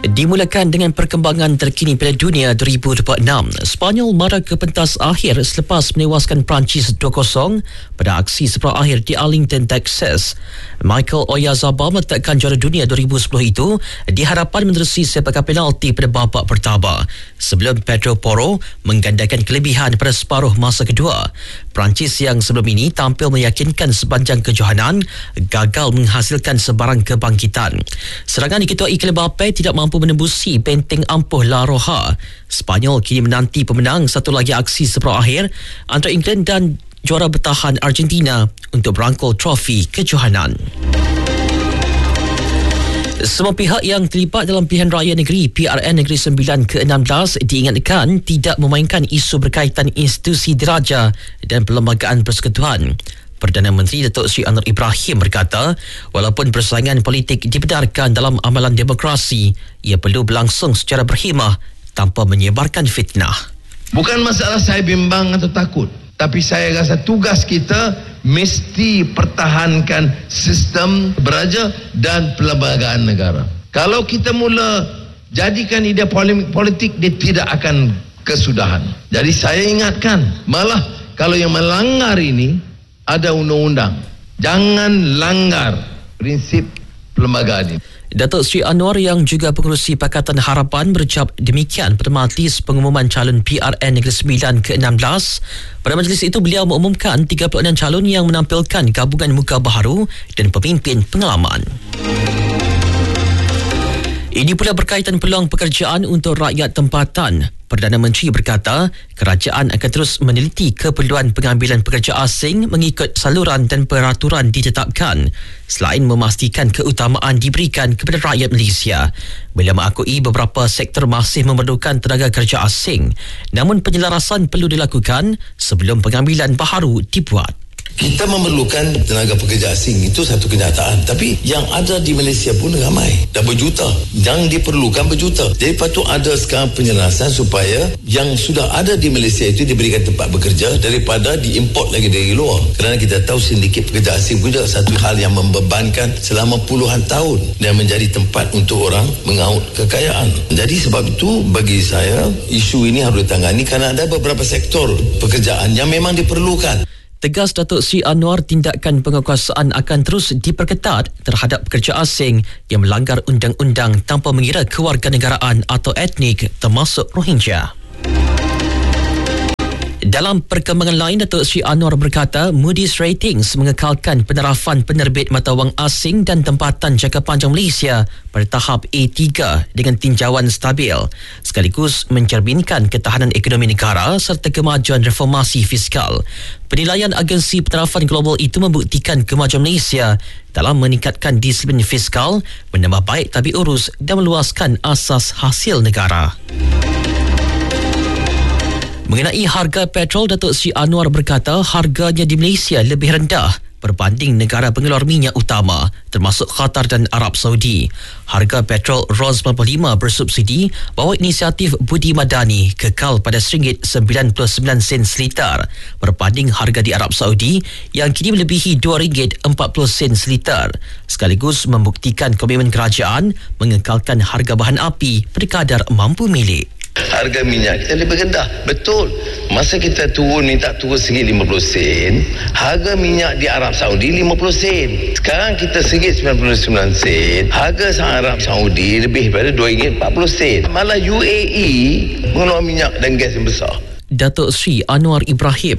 Dimulakan dengan perkembangan terkini Piala Dunia 2026. Spanyol marah ke pentas akhir selepas menewaskan Perancis 2-0 pada aksi separuh akhir di Arlington, Texas. Michael Oyarzabal meletakkan juara dunia 2010 itu di hadapan menerusi sepakan penalti pada babak pertama sebelum Pedro Porro menggandakan kelebihan pada separuh masa kedua. Perancis yang sebelum ini tampil meyakinkan sepanjang kejohanan gagal menghasilkan sebarang kebangkitan. Serangan diketuai Kylian Mbappe tidak mampu menembusi benteng ampuh La Roja. Spanyol kini menanti pemenang satu lagi aksi separuh akhir antara England dan juara bertahan Argentina untuk berangkul trofi kejohanan. Semua pihak yang terlibat dalam pilihan raya negeri PRN Negeri Sembilan ke-16 diingatkan tidak memainkan isu berkaitan institusi diraja dan perlembagaan persekutuan. Perdana Menteri Datuk Seri Anwar Ibrahim berkata, walaupun persaingan politik dibenarkan dalam amalan demokrasi, ia perlu berlangsung secara berhemah tanpa menyebarkan fitnah. Bukan masalah saya bimbang atau takut, tapi saya rasa tugas kita mesti pertahankan sistem beraja dan perlembagaan negara. Kalau kita mula jadikan idea politik, dia tidak akan kesudahan. Jadi saya ingatkan, malah kalau yang melanggar ini ada undang-undang, jangan langgar prinsip perlembagaan ini. Datuk Seri Anwar yang juga pengerusi Pakatan Harapan berucap demikian pada majlis pengumuman calon PRN Negeri Sembilan ke-16. Pada majlis itu beliau mengumumkan 36 calon yang menampilkan gabungan muka baharu dan pemimpin pengalaman. Ini pula berkaitan peluang pekerjaan untuk rakyat tempatan. Perdana Menteri berkata, kerajaan akan terus meneliti keperluan pengambilan pekerja asing mengikut saluran dan peraturan ditetapkan, selain memastikan keutamaan diberikan kepada rakyat Malaysia. Beliau mengakui beberapa sektor masih memerlukan tenaga kerja asing, namun penyelarasan perlu dilakukan sebelum pengambilan baharu dibuat. Kita memerlukan tenaga pekerja asing, itu satu kenyataan. Tapi yang ada di Malaysia pun ramai, dah berjuta. Yang diperlukan berjuta. Jadi patut ada sekarang penyelarasan supaya yang sudah ada di Malaysia itu diberikan tempat bekerja daripada diimport lagi dari luar. Kerana kita tahu sindiket pekerja asing pun juga satu hal yang membebankan selama puluhan tahun dan menjadi tempat untuk orang mengaut kekayaan. Jadi sebab itu bagi saya isu ini harus ditangani kerana ada beberapa sektor pekerjaan yang memang diperlukan. Tegas Datuk Seri Anwar, tindakan penguasaan akan terus diperketat terhadap pekerja asing yang melanggar undang-undang tanpa mengira kewarganegaraan atau etnik termasuk Rohingya. Dalam perkembangan lain, Datuk Seri Anwar berkata Moody's Ratings mengekalkan penerapan penerbit mata wang asing dan tempatan jangka panjang Malaysia pada tahap A3 dengan tinjauan stabil, sekaligus mencerminkan ketahanan ekonomi negara serta kemajuan reformasi fiskal. Penilaian agensi penerapan global itu membuktikan kemajuan Malaysia dalam meningkatkan disiplin fiskal, menambah baik tabi urus dan meluaskan asas hasil negara. Mengenai harga petrol, Datuk Seri Anwar berkata harganya di Malaysia lebih rendah berbanding negara pengeluar minyak utama termasuk Qatar dan Arab Saudi. Harga petrol ROS 95 bersubsidi bahawa inisiatif Budi Madani kekal pada RM1.99 seliter berbanding harga di Arab Saudi yang kini melebihi RM2.40 seliter, sekaligus membuktikan komitmen kerajaan mengekalkan harga bahan api pada kadar mampu milik. Harga minyak kita lebih rendah. Betul. Masa kita minta turun RM1.50, harga minyak di Arab Saudi RM50. Sekarang kita RM1.99. Harga Arab Saudi lebih daripada RM2.40. Malah UAE mengeluarkan minyak dan gas yang besar. Datuk Seri Anwar Ibrahim.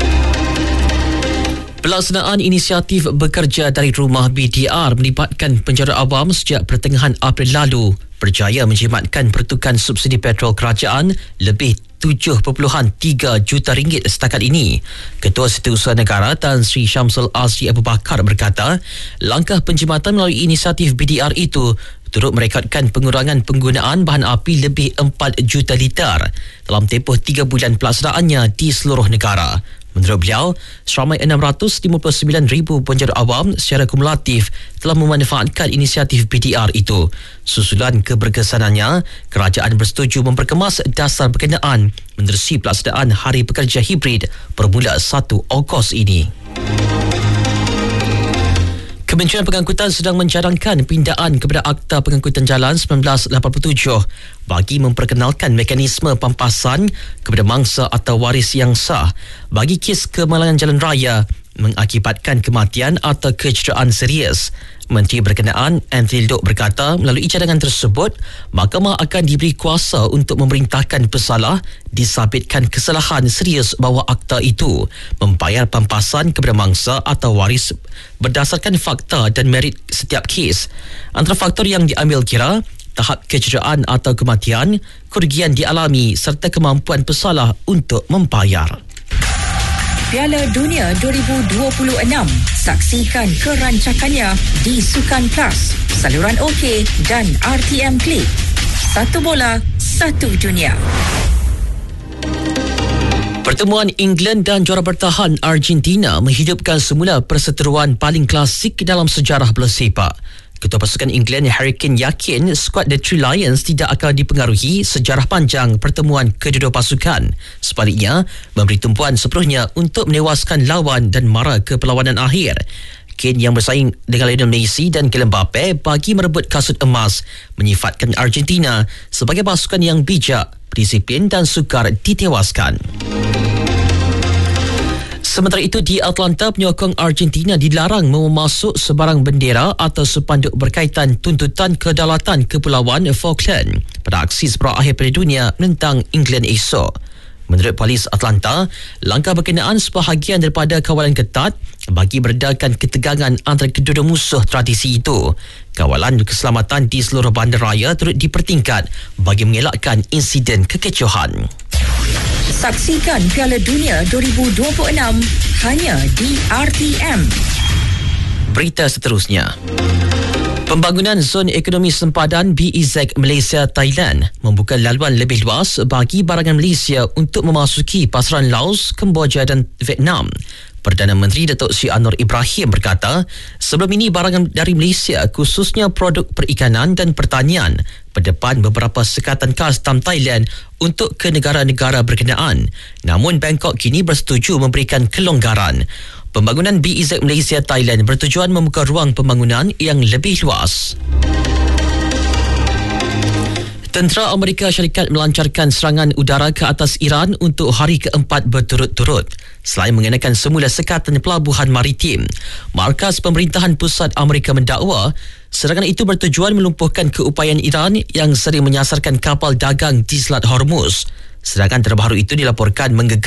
Pelaksanaan inisiatif bekerja dari rumah BDR melibatkan penjara awam sejak pertengahan April lalu berjaya menjimatkan pertukaran subsidi petrol kerajaan lebih 7.3 juta ringgit setakat ini. Ketua Setiausaha Negara Tan Sri Syamsul Azri Abu Bakar berkata, langkah penjimatan melalui inisiatif BDR itu turut merekodkan pengurangan penggunaan bahan api lebih 4 juta liter dalam tempoh 3 bulan pelaksanaannya di seluruh negara. Menurut beliau, seramai 659,000 penjara awam secara kumulatif telah memanfaatkan inisiatif BDR itu. Susulan keberkesanannya, kerajaan bersetuju memperkemas dasar berkenaan menerusi pelaksanaan Hari Pekerja Hibrid bermula 1 Ogos ini. Kementerian Pengangkutan sedang mencadangkan pindaan kepada Akta Pengangkutan Jalan 1987 bagi memperkenalkan mekanisme pampasan kepada mangsa atau waris yang sah bagi kes kemalangan jalan raya mengakibatkan kematian atau kecederaan serius. Menteri berkenaan Anthony Loke berkata melalui cadangan tersebut, mahkamah akan diberi kuasa untuk memerintahkan pesalah disabitkan kesalahan serius bahawa akta itu membayar pampasan kepada mangsa atau waris berdasarkan fakta dan merit setiap kes. Antara faktor yang diambil kira tahap kecederaan atau kematian, kerugian dialami serta kemampuan pesalah untuk membayar. Piala Dunia 2026. Saksikan kerancakannya di Sukan Plus, saluran OK dan RTM Klik. Satu bola, satu dunia. Pertemuan England dan juara bertahan Argentina menghidupkan semula perseteruan paling klasik dalam sejarah bola sepak. Ketua pasukan England Harry Kane yakin skuad The Three Lions tidak akan dipengaruhi sejarah panjang pertemuan kedua-dua pasukan. Sebaliknya, memberi tumpuan sepenuhnya untuk menewaskan lawan dan mara ke perlawanan akhir. Kane yang bersaing dengan Lionel Messi dan Kylian Mbappe bagi merebut kasut emas menyifatkan Argentina sebagai pasukan yang bijak, disiplin dan sukar ditewaskan. Sementara itu, di Atlanta, penyokong Argentina dilarang memasuk sebarang bendera atau spanduk berkaitan tuntutan kedaulatan Kepulauan Falkland pada aksi separuh akhir Piala Dunia menentang England esok. Menurut polis Atlanta, langkah berkenaan sebahagian daripada kawalan ketat bagi meredakan ketegangan antara kedua-dua musuh tradisi itu. Kawalan keselamatan di seluruh bandaraya turut dipertingkat bagi mengelakkan insiden kekecohan. Saksikan Piala Dunia 2026 hanya di RTM. Berita seterusnya. Pembangunan Zon Ekonomi Sempadan BEZ Malaysia Thailand membuka laluan lebih luas bagi barangan Malaysia untuk memasuki pasaran Laos, Kemboja dan Vietnam. Perdana Menteri Datuk Seri Anwar Ibrahim berkata, sebelum ini barangan dari Malaysia khususnya produk perikanan dan pertanian berdepan beberapa sekatan kastam Thailand untuk ke negara-negara berkenaan. Namun Bangkok kini bersetuju memberikan kelonggaran. Pembangunan BEZ Malaysia Thailand bertujuan membuka ruang pembangunan yang lebih luas. Tentera Amerika Syarikat melancarkan serangan udara ke atas Iran untuk hari keempat berturut-turut selain mengenakan semula sekatan pelabuhan maritim. Markas Pemerintahan Pusat Amerika mendakwa serangan itu bertujuan melumpuhkan keupayaan Iran yang sering menyasarkan kapal dagang di Selat Hormuz. Serangan terbaru itu dilaporkan menggegar